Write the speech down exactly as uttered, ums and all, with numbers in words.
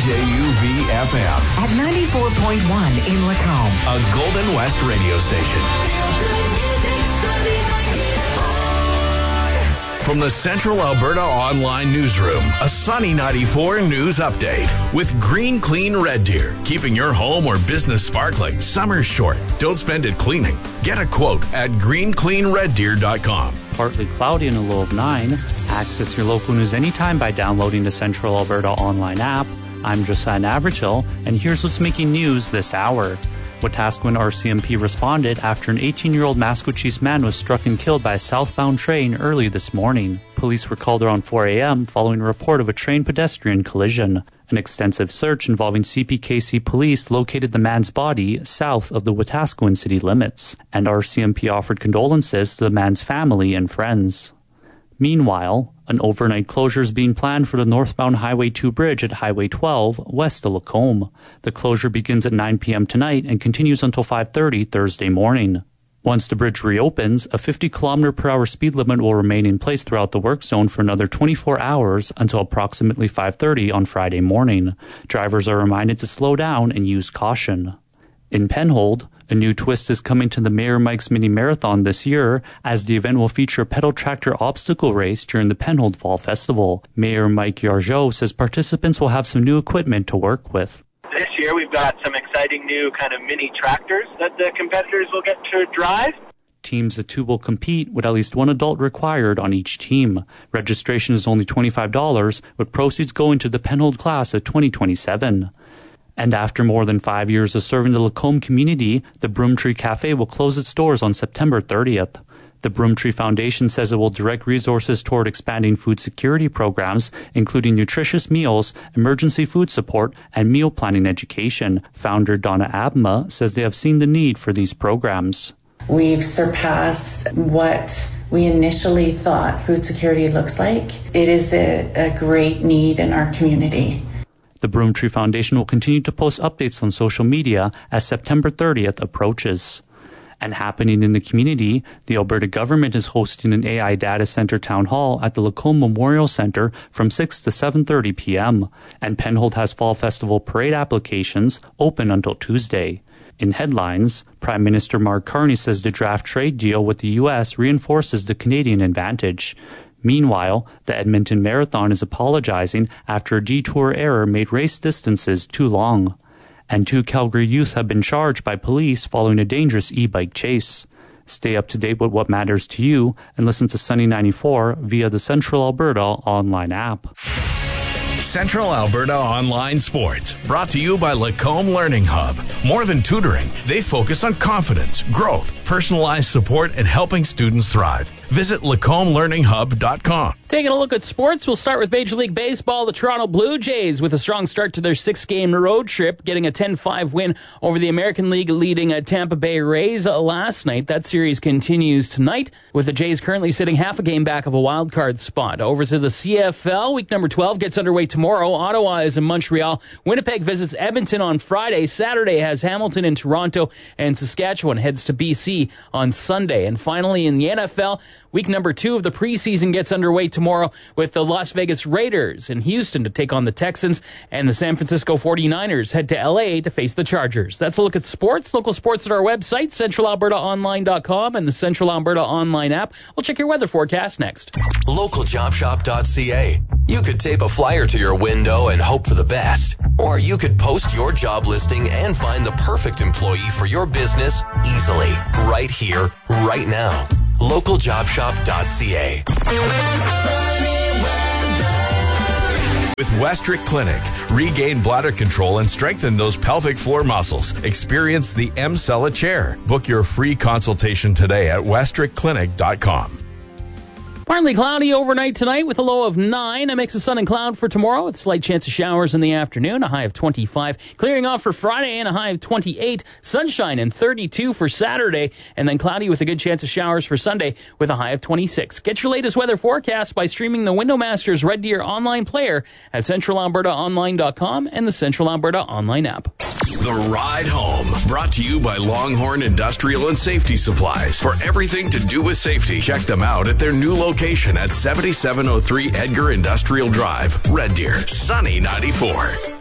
J U V F M. At ninety-four point one in Lacombe. A Golden West radio station. From the Central Alberta Online Newsroom, a Sunny ninety-four news update with Green Clean Red Deer. Keeping your home or business sparkling. Summer's short. Don't spend it cleaning. Get a quote at green clean red deer dot com. Partly cloudy and a low of nine. Access your local news anytime by downloading the Central Alberta Online app. I'm Josiah Navratil, and here's what's making news this hour. Wetaskiwin R C M P responded after an eighteen-year-old Maskwacis man was struck and killed by a southbound train early this morning. Police were called around four a.m. following a report of a train-pedestrian collision. An extensive search involving C P K C police located the man's body south of the Wetaskiwin city limits, and R C M P offered condolences to the man's family and friends. Meanwhile, an overnight closure is being planned for the northbound Highway two bridge at Highway twelve west of Lacombe. The closure begins at nine p.m. tonight and continues until five thirty Thursday morning. Once the bridge reopens, a fifty kilometer per hour speed limit will remain in place throughout the work zone for another twenty-four hours until approximately five thirty on Friday morning. Drivers are reminded to slow down and use caution. In Penhold, a new twist is coming to the Mayor Mike's Mini Marathon this year, as the event will feature a pedal tractor obstacle race during the Penhold Fall Festival. Mayor Mike Yargeau says participants will have some new equipment to work with. This year we've got some exciting new kind of mini tractors that the competitors will get to drive. Teams of two will compete with at least one adult required on each team. Registration is only twenty-five dollars, with proceeds going to the Penhold class of twenty twenty-seven. And after more than five years of serving the Lacombe community, the Broomtree Cafe will close its doors on September thirtieth. The Broomtree Foundation says it will direct resources toward expanding food security programs, including nutritious meals, emergency food support, and meal planning education. Founder Donna Abma says they have seen the need for these programs. We've surpassed what we initially thought food security looks like. It is a, a great need in our community. The Broomtree Foundation will continue to post updates on social media as September thirtieth approaches. And happening in the community, the Alberta government is hosting an A I data center town hall at the Lacombe Memorial Centre from six to seven thirty p.m. And Penhold has Fall Festival parade applications open until Tuesday. In headlines, Prime Minister Mark Carney says the draft trade deal with the U S reinforces the Canadian advantage. Meanwhile, the Edmonton Marathon is apologizing after a detour error made race distances too long. And two Calgary youth have been charged by police following a dangerous e-bike chase. Stay up to date with what matters to you and listen to Sunny ninety-four via the Central Alberta online app. Central Alberta Online Sports, brought to you by Lacombe Learning Hub. More than tutoring, they focus on confidence, growth, personalized support, and helping students thrive. Visit lacombe learning hub dot com. Taking a look at sports, we'll start with Major League Baseball. The Toronto Blue Jays, with a strong start to their six-game road trip, getting a ten five win over the American League leading Tampa Bay Rays last night. That series continues tonight, with the Jays currently sitting half a game back of a wild card spot. Over to the C F L, week number twelve gets underway tomorrow. Ottawa is in Montreal. Winnipeg visits Edmonton on Friday. Saturday has Hamilton in Toronto, and Saskatchewan heads to B C on Sunday. And finally, in the N F L, week number two of the preseason gets underway tomorrow, with the Las Vegas Raiders in Houston to take on the Texans, and the San Francisco forty-niners head to L A to face the Chargers. That's a look at sports. Local sports at our website, central alberta online dot com, and the Central Alberta Online app. We'll check your weather forecast next. local job shop dot c a. You could tape a flyer to your window and hope for the best. Or you could post your job listing and find the perfect employee for your business easily, right here, right now. local job shop dot c a. With Westrick Clinic, regain bladder control and strengthen those pelvic floor muscles. Experience the M-Cella chair. Book your free consultation today at westrick clinic dot com. Partly cloudy overnight tonight with a low of nine. A mix of sun and cloud for tomorrow with slight chance of showers in the afternoon, a high of twenty-five. Clearing off for Friday and a high of twenty-eight. Sunshine and thirty-two for Saturday, and then cloudy with a good chance of showers for Sunday with a high of twenty-six. Get your latest weather forecast by streaming the Windowmasters Red Deer online player at central alberta online dot com and the Central Alberta Online app. The Ride Home, brought to you by Longhorn Industrial and Safety Supplies. For everything to do with safety, check them out at their new location. Location at seventy-seven oh three Edgar Industrial Drive, Red Deer, Sunny ninety-four.